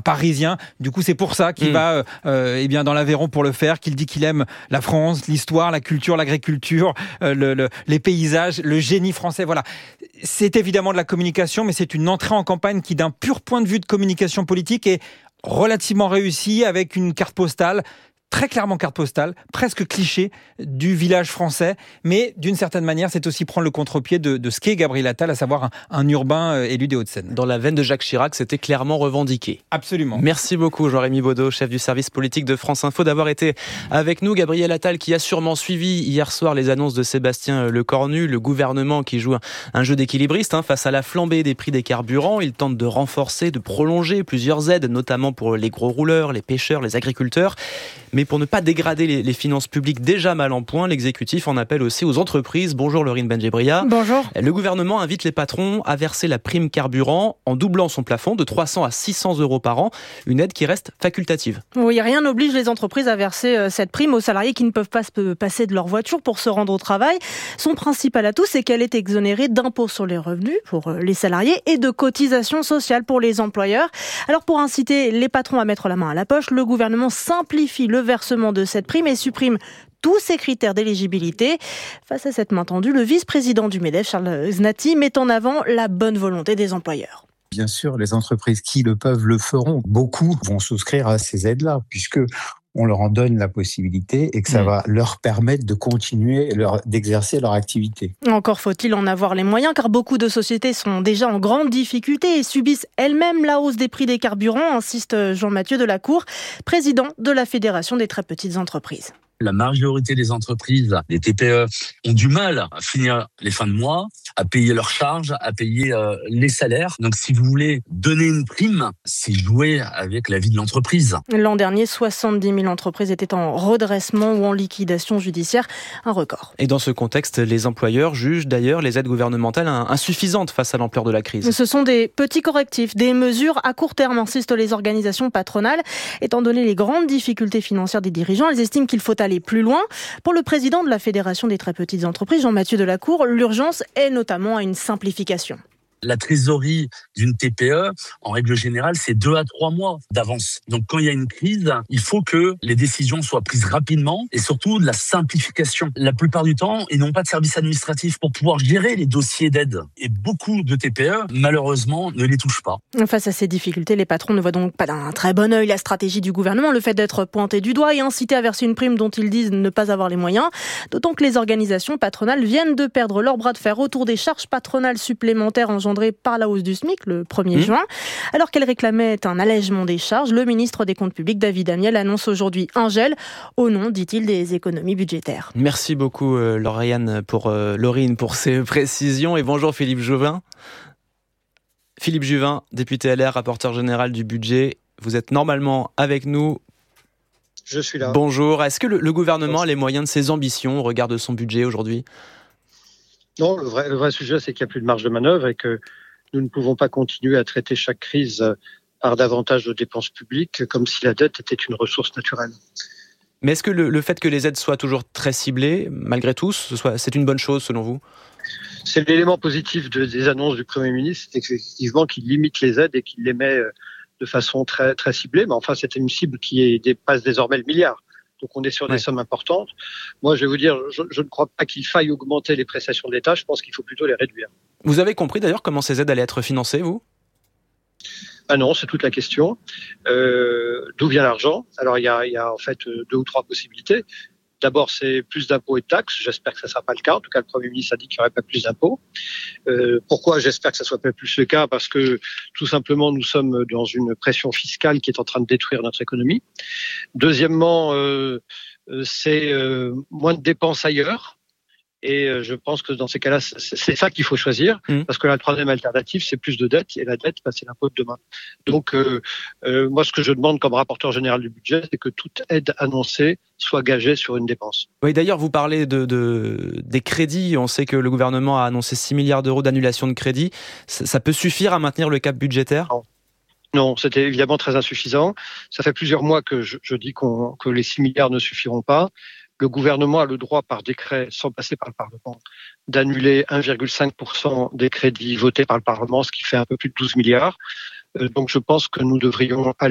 Parisien. Du coup, c'est pour ça qu'il va dans l'Aveyron pour le faire, qu'il dit qu'il aime la France, l'histoire, la culture, l'agriculture, les paysages, le génie français. Voilà. C'est évidemment de la communication, mais c'est une entrée en campagne qui, d'un pur point de vue de communication politique, est relativement réussie, avec une carte postale, très clairement carte postale, presque cliché du village français, mais d'une certaine manière, c'est aussi prendre le contre-pied de ce qu'est Gabriel Attal, à savoir un urbain élu des Hauts-de-Seine. Dans la veine de Jacques Chirac, c'était clairement revendiqué. Absolument. Merci beaucoup Jean-Rémy Baudot, chef du service politique de France Info, d'avoir été avec nous. Gabriel Attal qui a sûrement suivi hier soir les annonces de Sébastien Lecornu, le gouvernement qui joue un jeu d'équilibriste face à la flambée des prix des carburants. Il tente de renforcer, de prolonger plusieurs aides, notamment pour les gros rouleurs, les pêcheurs, les agriculteurs. Mais pour ne pas dégrader les finances publiques déjà mal en point, l'exécutif en appelle aussi aux entreprises. Bonjour Laurine Benjebria. Bonjour. Le gouvernement invite les patrons à verser la prime carburant en doublant son plafond de 300 à 600 euros par an. Une aide qui reste facultative. Oui, rien n'oblige les entreprises à verser cette prime aux salariés qui ne peuvent pas se passer de leur voiture pour se rendre au travail. Son principal atout, c'est qu'elle est exonérée d'impôts sur les revenus pour les salariés et de cotisations sociales pour les employeurs. Alors pour inciter les patrons à mettre la main à la poche, le gouvernement simplifie le versement de cette prime et supprime tous ces critères d'éligibilité. Face à cette main tendue, le vice-président du MEDEF, Charles Znati, met en avant la bonne volonté des employeurs. Bien sûr, les entreprises qui le peuvent le feront. Beaucoup vont souscrire à ces aides-là, puisque on leur en donne la possibilité et que ça va leur permettre de continuer d'exercer leur activité. Encore faut-il en avoir les moyens, car beaucoup de sociétés sont déjà en grande difficulté et subissent elles-mêmes la hausse des prix des carburants, insiste Jean-Mathieu Delacour, président de la Fédération des très petites entreprises. La majorité des entreprises, des TPE, ont du mal à finir les fins de mois, à payer leurs charges, à payer les salaires. Donc si vous voulez donner une prime, c'est jouer avec la vie de l'entreprise. L'an dernier, 70 000 entreprises étaient en redressement ou en liquidation judiciaire, un record. Et dans ce contexte, les employeurs jugent d'ailleurs les aides gouvernementales insuffisantes face à l'ampleur de la crise. Ce sont des petits correctifs, des mesures à court terme, insistent les organisations patronales. Étant donné les grandes difficultés financières des dirigeants, elles estiment qu'il faut aller plus loin. Pour le président de la Fédération des très petites entreprises, Jean-Mathieu Delacour, l'urgence est notamment à une simplification. La trésorerie d'une TPE, en règle générale, c'est 2 à 3 mois d'avance. Donc quand il y a une crise, il faut que les décisions soient prises rapidement et surtout de la simplification. La plupart du temps, ils n'ont pas de service administratif pour pouvoir gérer les dossiers d'aide. Et beaucoup de TPE, malheureusement, ne les touchent pas. Face à ces difficultés, les patrons ne voient donc pas d'un très bon œil la stratégie du gouvernement, le fait d'être pointé du doigt et incité à verser une prime dont ils disent ne pas avoir les moyens. D'autant que les organisations patronales viennent de perdre leur bras de fer autour des charges patronales supplémentaires engendrées par la hausse du SMIC le 1er juin. Alors qu'elle réclamait un allègement des charges, le ministre des Comptes publics, David Amiel, annonce aujourd'hui un gel au nom, dit-il, des économies budgétaires. Merci beaucoup Laurine pour ces précisions et bonjour Philippe Juvin. Philippe Juvin, député LR, rapporteur général du budget. Vous êtes normalement avec nous. Je suis là. Bonjour. Est-ce que le gouvernement a les moyens de ses ambitions au regard de son budget aujourd'hui ? Non, le vrai sujet, c'est qu'il n'y a plus de marge de manœuvre et que nous ne pouvons pas continuer à traiter chaque crise par davantage de dépenses publiques comme si la dette était une ressource naturelle. Mais est-ce que le fait que les aides soient toujours très ciblées, malgré tout, c'est une bonne chose selon vous ? C'est l'élément positif des annonces du Premier ministre, c'est effectivement qu'il limite les aides et qu'il les met de façon très, très ciblée. Mais enfin, c'est une cible qui dépasse désormais le milliard. Donc on est sur des sommes importantes. Moi, je vais vous dire, je ne crois pas qu'il faille augmenter les prestations de l'État, je pense qu'il faut plutôt les réduire. Vous avez compris d'ailleurs comment ces aides allaient être financées, vous ? Ah non, c'est toute la question. D'où vient l'argent ? Alors il y a en fait 2 ou 3 possibilités. D'abord, c'est plus d'impôts et de taxes. J'espère que ça ne sera pas le cas. En tout cas, le Premier ministre a dit qu'il n'y aurait pas plus d'impôts. Pourquoi j'espère que ça ne soit pas plus le cas ? Parce que, tout simplement, nous sommes dans une pression fiscale qui est en train de détruire notre économie. Deuxièmement, c'est moins de dépenses ailleurs. Et je pense que dans ces cas-là, c'est ça qu'il faut choisir, parce que la troisième alternative, c'est plus de dette, et la dette, c'est l'impôt de demain. Donc, moi, ce que je demande comme rapporteur général du budget, c'est que toute aide annoncée soit gagée sur une dépense. Oui, d'ailleurs, vous parlez des crédits. On sait que le gouvernement a annoncé 6 milliards d'euros d'annulation de crédits. Ça peut suffire à maintenir le cap budgétaire ? Non, c'était évidemment très insuffisant. Ça fait plusieurs mois que je dis que les 6 milliards ne suffiront pas. Le gouvernement a le droit, par décret, sans passer par le Parlement, d'annuler 1,5% des crédits votés par le Parlement, ce qui fait un peu plus de 12 milliards. Donc je pense que nous devrions aller